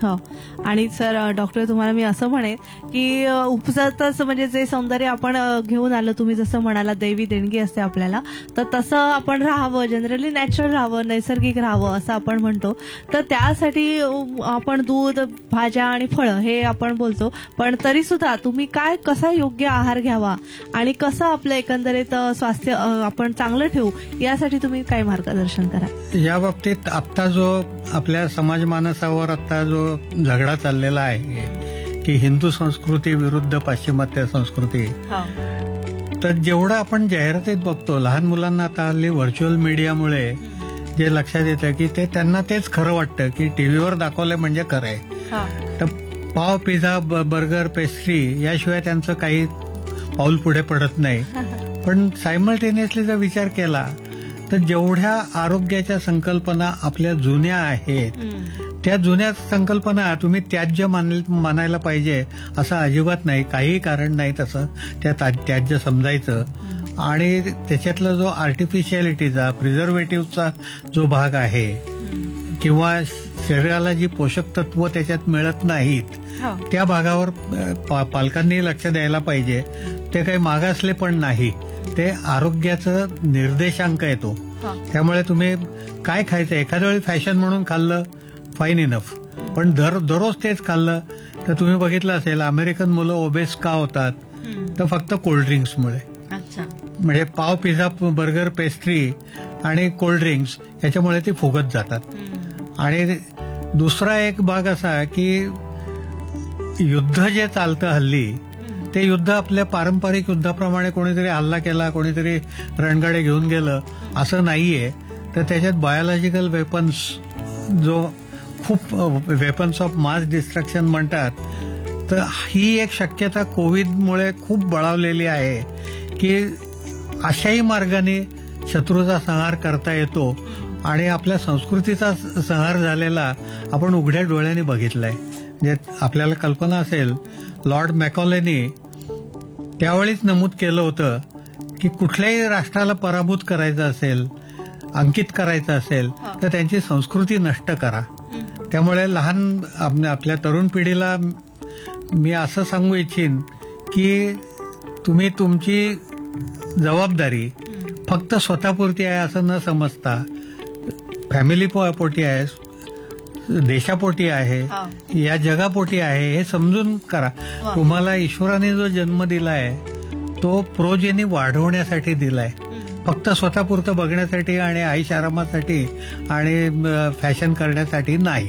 हो. आणि sir doctor तुम्हाला मी असं म्हणेन की उपजतच म्हणजे जे सौंदर्य आपण घेऊन आलो, तुम्ही जसं म्हणाला दैवी देणगी असते आपल्याला, तर तसं आपण राहावं, जनरली नॅचरल राहावं, नैसर्गिक राहावं असं आपण म्हणतो. तर त्यासाठी आपण दूध, भाज्या आणि फळं हे आपण बोलतो, पण तरी सुद्धा तुम्ही कसा योग्य आहार घ्यावा आणि कसं आपलं एकंदरीत स्वास्थ्य आपण चांगलं ठेवू यासाठी तुम्ही काय मार्गदर्शन करा? या बाबतीत आत्ता जो आपल्या समाज मानसावर आता जो झगडा चाललेला आहे की हिंदू संस्कृती विरुद्ध पाश्चिमात्य संस्कृती, तर जेवढं आपण जाहिरातीत बघतो, लहान मुलांना आता हल्ली व्हर्च्युअल मीडियामुळे जे लक्षात येतं की त्यांना तेच खरं वाटतं की टीव्हीवर दाखवलंय म्हणजे खरं आहे. तर पाव, पिझ्झा, बर्गर, पेस्ट्री याशिवाय त्यांचं काही पाऊल पुढे पडत नाही. पण सायमल्टेनियसली जर विचार केला तर जेवढ्या आरोग्याच्या संकल्पना आपल्या जुन्या आहेत, त्या जुन्या संकल्पना तुम्ही त्याज्य मानायला पाहिजे असं अजिबात नाही. काही कारण नाही तसं त्या त्याज्य समजायचं. आणि त्याच्यातला जो आर्टिफिशियलिटीचा, प्रिझर्वेटिव्हचा जो भाग आहे किंवा शरीराला जी पोषक तत्व त्याच्यात मिळत नाहीत, त्या भागावर पालकांनी लक्ष द्यायला पाहिजे. ते काही मागासले पण नाही, ते आरोग्याचं निर्देशांक येतो. त्यामुळे तुम्ही काय खायचं, एखाद्या वेळी फॅशन म्हणून खाल्लं फाईन इनफ, पण दररोज तेच खाल्लं तर तुम्ही बघितलं असेल अमेरिकन मुलं ओबेस का होतात, तर फक्त कोल्ड्रिंक्समुळे. म्हणजे पाव, पिझ्झा, बर्गर, पेस्ट्री आणि कोल्ड्रिंक्स याच्यामुळे ती फुगत जातात. आणि दुसरा एक भाग असा की युद्ध जे चालतं हल्ली, ते युद्ध आपल्या पारंपरिक युद्धाप्रमाणे कोणीतरी हल्ला केला, कोणीतरी रणगाडे घेऊन गेलं असं नाहीये. तर त्याच्यात बायोलॉजिकल वेपन्स, जो खूप वेपन्स ऑफ मास डिस्ट्रक्शन म्हणतात, तर ही एक शक्यता कोविडमुळे खूप बळावलेली आहे की अशाही मार्गाने शत्रूचा संहार करता येतो. आणि आपल्या संस्कृतीचा संहार झालेला आपण उघड्या डोळ्यांनी बघितलाय. म्हणजे आपल्याला कल्पना असेल, लॉर्ड मॅकॉलेनी त्यावेळीच नमूद केलं होतं की कुठल्याही राष्ट्राला पराभूत करायचं असेल, अंकित करायचं असेल तर त्यांची संस्कृती नष्ट करा. त्यामुळे लहान आपल्या तरुण पिढीला मी असं सांगू इच्छिन की तुम्ही तुमची जबाबदारी फक्त स्वतःपुरती आहे असं न समजता फॅमिली पोटी आहे, देशापोटी आहे, या जगापोटी आहे हे समजून करा. तुम्हाला ईश्वराने जो जन्म दिलाय तो प्रोजेनी वाढवण्यासाठी दिलाय, फक्त स्वतःपुरतं बघण्यासाठी आणि आईश आरामासाठी आणि फॅशन करण्यासाठी नाही.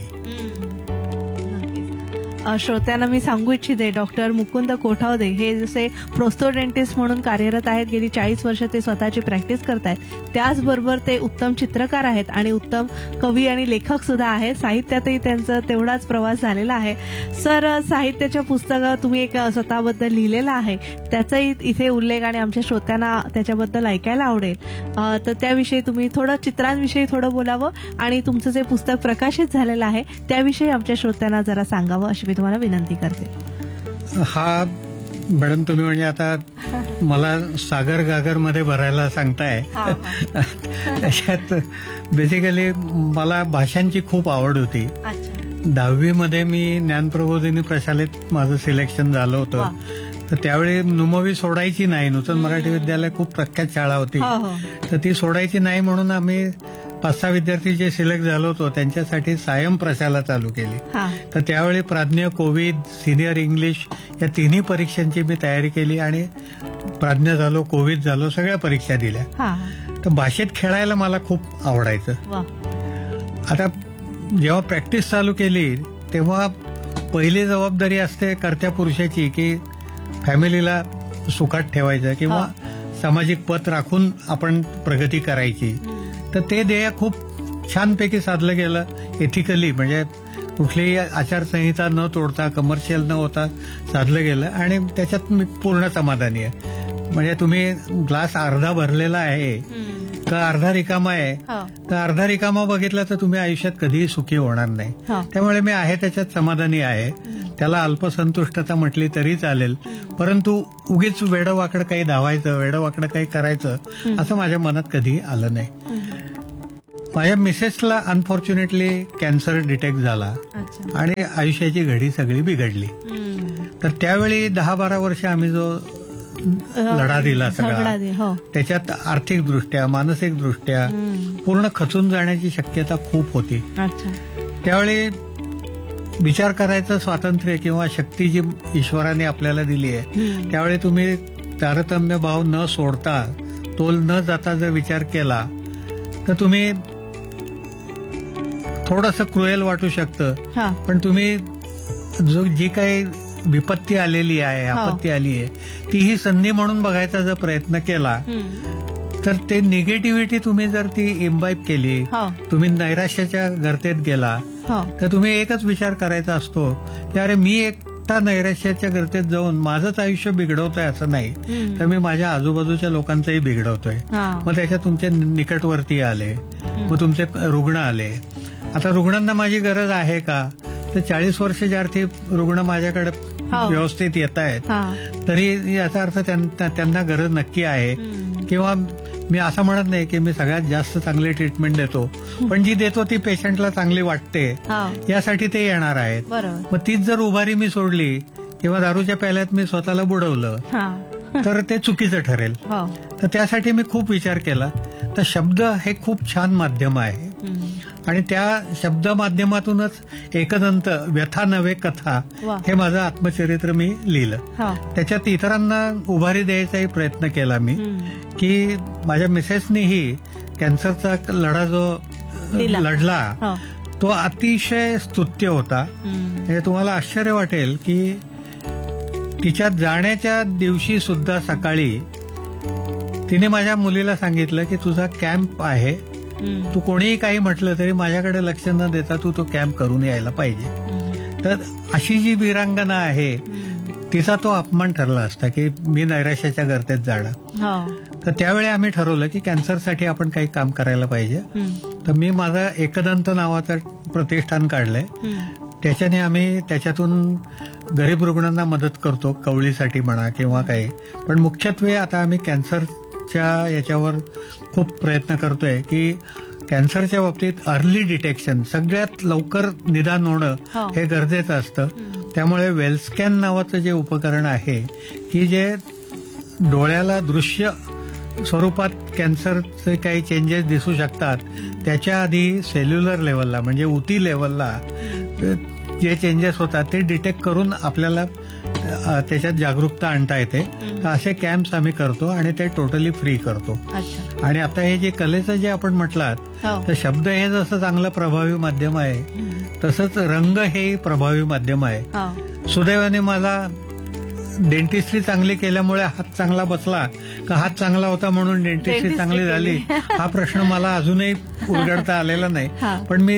श्रोत्यांना मी सांगू इच्छिते, डॉक्टर मुकुंद कोठावदे हे जसे प्रोस्थोडेंटिस्ट म्हणून कार्यरत आहेत, गेली 40 वर्ष ते स्वतःची प्रॅक्टिस करतायत. त्याचबरोबर ते उत्तम चित्रकार आहेत आणि उत्तम कवी आणि लेखक सुद्धा आहेत. साहित्यातही त्यांचा तेवढाच प्रवास झालेला आहे. सर, साहित्याच्या पुस्तकं तुम्ही एक स्वतःबद्दल लिहिलेलं आहे, त्याचाही इथे उल्लेख आणि आमच्या श्रोत्यांना त्याच्याबद्दल ऐकायला आवडेल. तर त्याविषयी तुम्ही थोडं, चित्रांविषयी थोडं बोलावं आणि तुमचं जे पुस्तक प्रकाशित झालेलं आहे त्याविषयी आमच्या श्रोत्यांना जरा सांगावं अशी मी तुम्हाला विनंती करते. हा मॅडम, तुम्ही म्हणजे आता मला सागर गागर मध्ये भरायला सांगताय. त्याच्यात बेसिकली मला भाषांची खूप आवड होती. 10वी मध्ये मी ज्ञानप्रबोधिनी प्रशालेत माझं सिलेक्शन झालं होतं. तर त्यावेळी नुमवी सोडायची नाही, नूतन मराठी विद्यालय खूप प्रख्यात शाळा होती, तर ती सोडायची नाही म्हणून आम्ही 5-6 विद्यार्थी जे सिलेक्ट झालो होतो त्यांच्यासाठी सायम प्रशाला चालू केली. तर त्यावेळी प्राज्ञ, कोविद, सिनियर इंग्लिश या तिन्ही परीक्षांची मी तयारी केली आणि प्राज्ञ झालो, कोविद झालो, सगळ्या परीक्षा दिल्या. तर भाषेत खेळायला मला खूप आवडायचं. आता जेव्हा प्रॅक्टिस चालू केली तेव्हा पहिली जबाबदारी असते कर्त्या पुरुषाची की फॅमिलीला सुखात ठेवायचं किंवा सामाजिक पत राखून आपण प्रगती करायची. तर ते ध्येय खूप छानपैकी साधलं गेलं एथिकली, म्हणजे कुठलीही आचारसंहिता न तोडता, कमर्शियल न होता साधलं गेलं आणि त्याच्यात मी पूर्ण समाधानी आहे. म्हणजे तुम्ही ग्लास अर्धा भरलेला आहे का अर्धा रिकामा आहे, तर अर्धा रिकामा बघितला तर तुम्ही आयुष्यात कधीही सुखी होणार नाही. त्यामुळे मी आहे त्याच्यात समाधानी आहे. त्याला अल्पसंतुष्टता म्हटली तरी चालेल, परंतु उगीच वेडवाकडं काही धावायचं, वेडवाकडं काही करायचं असं माझ्या मनात कधी आलं नाही. माझ्या मिसेसला अनफॉर्च्युनेटली कॅन्सर डिटेक्ट झाला अच्छा. आणि आयुष्याची घडी सगळी बिघडली. तर त्यावेळी 10-12 वर्ष आम्ही जो लढा दिला सगळा, हो. त्याच्यात आर्थिकदृष्ट्या मानसिकदृष्ट्या पूर्ण खचून जाण्याची शक्यता खूप होती. अच्छा. त्यावेळी विचार करायचं स्वातंत्र्य किंवा शक्ती जी ईश्वराने आपल्याला दिली आहे, त्यावेळी तुम्ही तारतम्य भाव न सोडता, तोल न जाता जर विचार केला तर तुम्ही थोडंसं क्रुएल वाटू शकतं, हा. पण तुम्ही जी काही विपत्ती आलेली आहे, आपत्ती आली आहे, ती ही संधी म्हणून बघायचा जर प्रयत्न केला तर ते निगेटिव्हिटी तुम्ही जर ती इम्बाईब केली, हो. तुम्ही नैराश्याच्या गर्तेत गेला हो. तर तुम्ही एकच विचार करायचा असतो की अरे मी एकटा नैराश्याच्या गर्तेत जाऊन माझंच आयुष्य बिघडवतोय असं नाही, तर मी माझ्या आजूबाजूच्या लोकांचंही बिघडवतोय. हा. मग त्याच्यात तुमचे निकटवर्ती आले, मग तुमचे रुग्ण आले. आता रुग्णांना माझी गरज आहे का? तर 40 वर्ष ज्यार्थी रुग्ण माझ्याकडे हो. व्यवस्थित येत आहेत, हा. तरी याचा अर्थ त्यांना गरज नक्की आहे. किंवा मी असं म्हणत नाही की मी सगळ्यात जास्त चांगली ट्रीटमेंट देतो, पण जी देतो ती पेशंटला चांगली वाटते हा. यासाठी ते येणार आहेत. बरोबर. मग तीच जर उभारी मी सोडली किंवा दारूच्या प्याल्यात मी स्वतःला बुडवलं हा. तर ते चुकीचं ठरेल. हो. तर त्यासाठी मी खूप विचार केला. तर शब्द हे खूप छान माध्यम आहे आणि त्या शब्द माध्यमातूनच एकदंत व्यथा नव्हे कथा वा. हे माझं आत्मचरित्र मी लिहिलं. हो. त्याच्यात इतरांना उभारी द्यायचाही प्रयत्न केला मी की माझ्या मिसेसनीही कॅन्सरचा लढा जो दिला. लढला हो. तो अतिशय स्तुत्य होता. म्हणजे तुम्हाला आश्चर्य वाटेल की तिच्या जाण्याच्या दिवशी सुद्धा सकाळी तिने माझ्या मुलीला सांगितलं की तुझा कॅम्प आहे, तू कोणीही काही म्हटलं तरी माझ्याकडे लक्ष न देता तू तो कॅम्प करून यायला पाहिजे. तर अशी जी वीरांगना आहे तिचा तो अपमान ठरला असता की मी नैराश्याच्या गर्तेत जाणं. हो. तर त्यावेळी आम्ही ठरवलं की कॅन्सरसाठी आपण काही काम करायला पाहिजे. तर मी माझं एकदंत नावाचं प्रतिष्ठान काढलंय. त्याच्याने आम्ही त्याच्यातून गरीब रुग्णांना मदत करतो, कवळीसाठी म्हणा किंवा काही. पण मुख्यत्वे आता आम्ही कॅन्सरच्या याच्यावर खूप प्रयत्न करतोय की कॅन्सरच्या बाबतीत अर्ली डिटेक्शन, सगळ्यात लवकर निदान होणं हे गरजेचं असतं. त्यामुळे वेलस्कॅन नावाचं जे उपकरण आहे की जे डोळ्याला दृश्य स्वरूपात कॅन्सरचे काही चेंजेस दिसू शकतात, त्याच्या आधी सेल्युलर लेवलला म्हणजे उती लेवलला जे चेंजेस होतात ते डिटेक्ट करून आपल्याला त्याच्यात जागरूकता आणता येते. तर असे कॅम्प्स आम्ही करतो आणि ते टोटली फ्री करतो. अच्छा. आणि आता हे जे कलेचं जे आपण म्हटलात, हो. तर शब्द हे जसं चांगलं प्रभावी माध्यम आहे तसंच रंग हे प्रभावी माध्यम आहे. हो. सुदैवाने मला डेंटिस्ट्री चांगली केल्यामुळे हात चांगला बसला का हात चांगला होता म्हणून डेंटिस्ट्री चांगली झाली हा प्रश्न मला अजूनही उलगडता आलेला नाही. पण मी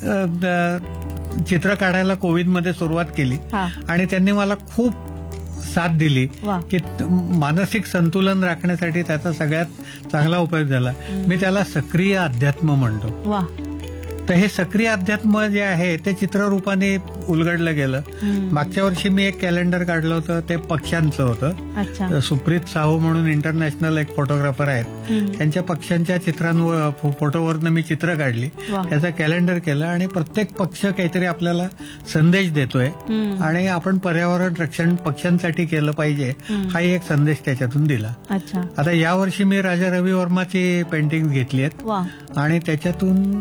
चित्र काढायला कोविडमध्ये सुरुवात केली आणि त्यांनी मला खूप साथ दिली की मानसिक संतुलन राखण्यासाठी त्याचा सगळ्यात चांगला उपयोग झाला. मी त्याला सक्रिय अध्यात्म म्हणतो. तर हे सक्रिय अध्यात्म जे आहे ते चित्ररूपाने उलगडलं गेलं. मागच्या वर्षी मी एक कॅलेंडर काढलं होतं, ते पक्ष्यांचं होतं. सुप्रीत साहू म्हणून इंटरनॅशनल एक फोटोग्राफर आहेत, त्यांच्या पक्ष्यांच्या चित्रांवर फोटोवरनं मी चित्र काढली, त्याचं कॅलेंडर केलं आणि प्रत्येक पक्ष काहीतरी आपल्याला संदेश देतोय आणि आपण पर्यावरण रक्षण पक्ष्यांसाठी केलं पाहिजे हाही एक संदेश त्याच्यातून दिला. आता यावर्षी मी राजा रवी वर्माची पेंटिंग घेतली आहेत आणि त्याच्यातून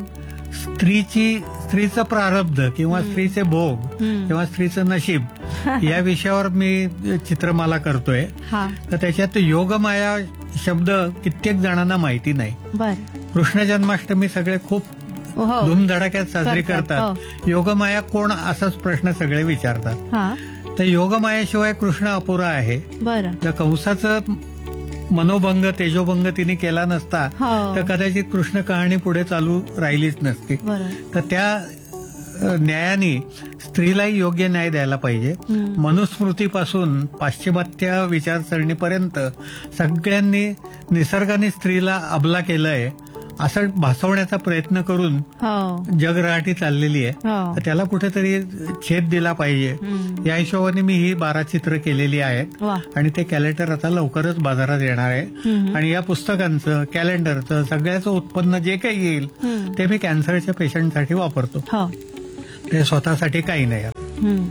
स्त्रीचं प्रारब्ध किंवा स्त्रीचे भोग किंवा स्त्रीचं नशीब या विषयावर मी चित्रमाला करतोय. तर त्याच्यात योगमाया शब्द कित्येक जणांना माहिती नाही. कृष्ण जन्माष्टमी सगळे खूप धूमधडाक्यात साजरी करतात. योगमाया कोण असाच प्रश्न सगळे विचारतात. तर योगमायाशिवाय कृष्ण अपुरा आहे. तर कंसाचं मनोभंग तेजोभंग तिने केला नसता तर कदाचित कृष्ण कहाणी पुढे चालू राहिलीच नसती. तर त्या न्यायाने स्त्रीलाही योग्य न्याय द्यायला पाहिजे. मनुस्मृतीपासून पाश्चिमात्य विचारसरणीपर्यंत सगळ्यांनी निसर्गाने स्त्रीला अबला केलंय असं भासवण्याचा प्रयत्न करून हो जगराटी चाललेली आहे. हो तर त्याला कुठेतरी छेद दिला पाहिजे. हम्म. या हिशोबाने मी ही 12 चित्र केलेली आहेत वा आणि ते कॅलेंडर आता लवकरच बाजारात येणार आहे. हम्म. आणि या पुस्तकांचं, कॅलेंडरचं, सगळ्याचं उत्पन्न जे काही येईल हम्म. ते मी कॅन्सरच्या पेशंटसाठी वापरतो. हो ते स्वतःसाठी काही नाही. हम्म.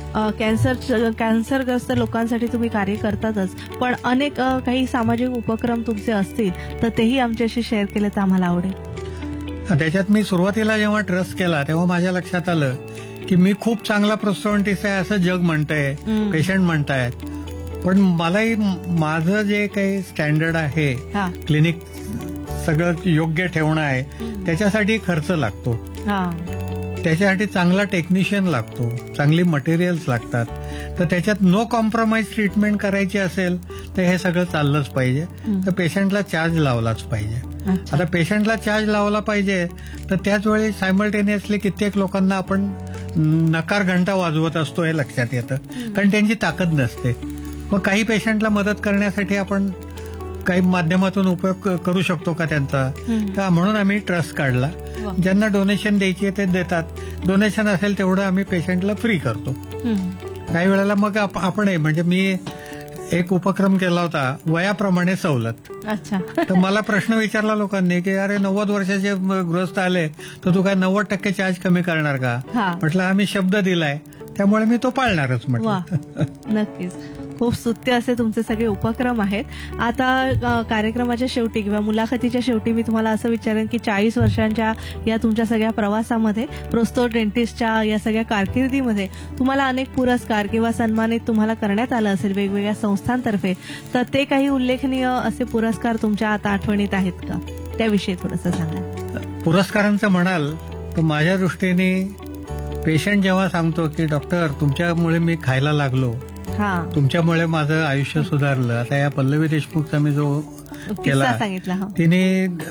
कॅन्सरग्रस्त लोकांसाठी तुम्ही कार्य करतातच, पण अनेक काही सामाजिक उपक्रम तुमचे असतील तर तेही आमच्याशी शेअर केले तर आम्हाला आवडेल. त्याच्यात मी सुरुवातीला जेव्हा ट्रस्ट केला तेव्हा माझ्या लक्षात आलं की मी खूप चांगला प्रोस्टोडंटिस्ट आहे असं जग म्हणतंय, हम्म. पेशंट म्हणतायत. पण मलाही माझं जे काही स्टँडर्ड आहे, हा क्लिनिक सगळं योग्य ठेवणं आहे, हम्म. त्याच्यासाठी खर्च लागतो. हा त्याच्यासाठी चांगला टेक्निशियन लागतो, चांगली मटेरियल्स लागतात. तर त्याच्यात नो कॉम्प्रोमाइज ट्रीटमेंट करायची असेल तर हे सगळं चाललंच पाहिजे. हम्म. तर पेशंटला चार्ज लावलाच पाहिजे. अच्छा. आता पेशंटला चार्ज लावला पाहिजे तर त्याच वेळी सायमल्टेनियसली कित्येक लोकांना आपण नकार घंटा वाजवत असतो हे लक्षात येतं, कारण त्यांची ताकद नसते. मग काही पेशंटला मदत करण्यासाठी आपण काही माध्यमातून उपयोग करू शकतो का त्यांचा. हम्म. तर म्हणून आम्ही ट्रस्ट काढला. वा. ज्यांना डोनेशन द्यायची ते देतात. डोनेशन असेल तेवढं आम्ही पेशंटला फ्री करतो. हम्म. काही वेळेला मग आपणही, म्हणजे मी एक उपक्रम केला होता, वयाप्रमाणे सवलत. अच्छा. तर मला प्रश्न विचारला लोकांनी की अरे 90 वर्षाचे गृहस्थ आले तर तू काय 90% चार्ज कमी करणार का. हा म्हटलं आम्ही शब्द दिलाय त्यामुळे मी तो पाळणारच वा म्हटलं. नक्कीच. खूप स्तुत्य असे तुमचे सगळे उपक्रम आहेत. आता कार्यक्रमाच्या शेवटी किंवा मुलाखतीच्या शेवटी मी तुम्हाला असं विचारेन की 40 वर्षांच्या या तुमच्या सगळ्या प्रवासामध्ये, प्रोस्टोडेंटिस्टच्या या सगळ्या कारकिर्दीमध्ये तुम्हाला अनेक पुरस्कार किंवा सन्मानित तुम्हाला करण्यात आलं असेल वेगवेगळ्या संस्थांतर्फे, तर ते काही उल्लेखनीय असे पुरस्कार तुमच्या आता आठवणीत आहेत का? त्याविषयी थोडंसं सांगा. पुरस्कारांचं म्हणाल तर माझ्या दृष्टीने पेशंट जेव्हा सांगतो की डॉक्टर तुमच्यामुळे मी खायला लागलो, हा तुमच्यामुळे माझं आयुष्य सुधारलं. आता या पल्लवी देशमुखचा मी जो किस्सा केला, सांगितला. हा तिने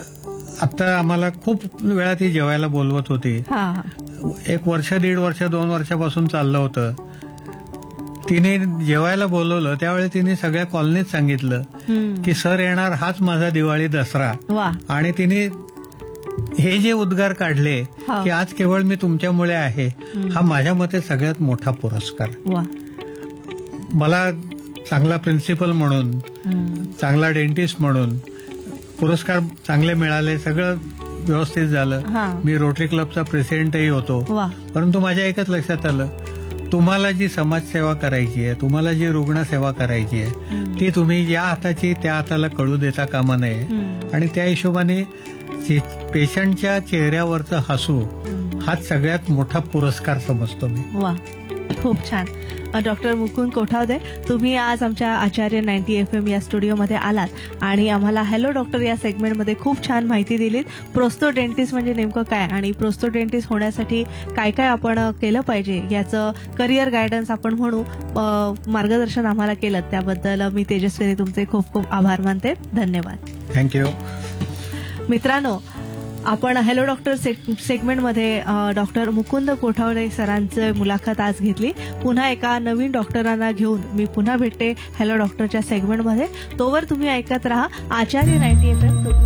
आता आम्हाला खूप वेळा ती जेवायला बोलवत होती. हा 1 वर्ष, 1.5 वर्ष, 2 वर्षापासून चाललं होतं. तिने जेवायला बोलवलं त्यावेळी तिने सगळ्या कॉलनीत सांगितलं हम्म. की सर येणार, हाच माझा दिवाळी दसरा. वा आणि तिने हे जे उद्गार काढले हा. की आज केवळ मी तुमच्यामुळे आहे, हम्म. हा माझ्या मते सगळ्यात मोठा पुरस्कार. वा मला चांगला प्रिन्सिपल म्हणून, हम्म. चांगला डेंटिस्ट म्हणून पुरस्कार चांगले मिळाले, सगळं व्यवस्थित झालं. हा मी रोटरी क्लबचा प्रेसिडेंटही होतो. वा परंतु माझ्या एकच लक्षात आलं, तुम्हाला जी समाजसेवा करायची आहे, तुम्हाला जी रुग्णसेवा करायची आहे, हम्म. ती तुम्ही या हाताची त्या हाताला कळू देता कामा नये. हम्म. आणि त्या हिशोबाने पेशंटच्या चेहऱ्यावरचं हसू हम्म. हाच सगळ्यात मोठा पुरस्कार समजतो मी. वा खूप छान. डॉक्टर मुकुंद कोठावदे, तुम्ही आज आमच्या आचार्य 90 FM या स्टुडिओमध्ये आलात आणि आम्हाला हॅलो डॉक्टर या सेगमेंटमध्ये खूप छान माहिती दिलीत. प्रोस्टोडेंटिस्ट म्हणजे नेमकं काय आणि प्रोस्टोडेंटिस्ट होण्यासाठी काय काय आपण केलं पाहिजे याचं करिअर गायडन्स आपण म्हणू, मार्गदर्शन आम्हाला केलं, त्याबद्दल मी तेजस्विनी तुमचे खूप खूप आभार मानते. धन्यवाद. थँक्यू. मित्रांनो, आपण हॅलो डॉक्टर सेगमेंटमध्ये डॉक्टर मुकुंद कोठावदे सरांची मुलाखत आज घेतली. पुन्हा एका नवीन डॉक्टरांना घेऊन मी पुन्हा भेटते हॅलो डॉक्टरच्या सेगमेंटमध्ये. तोवर तुम्ही ऐकत राहा आचार्य 90 FM.